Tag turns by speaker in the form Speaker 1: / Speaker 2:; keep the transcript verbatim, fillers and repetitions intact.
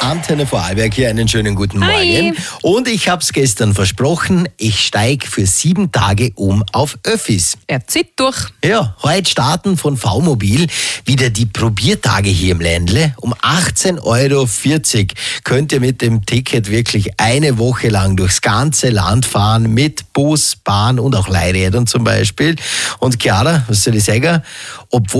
Speaker 1: Antenne Vorarlberg hier, einen schönen guten
Speaker 2: Hi.
Speaker 1: Morgen. Und ich habe es gestern versprochen, ich steige für sieben Tage um auf Öffis.
Speaker 2: Er zieht durch.
Speaker 1: Ja, heute starten von V-Mobil wieder die Probiertage hier im Ländle. Um achtzehn Euro vierzig könnt ihr mit dem Ticket wirklich eine Woche lang durchs ganze Land fahren mit Bus, Bahn und auch Leihrädern zum Beispiel. Und Chiara, was soll ich sagen? Obwohl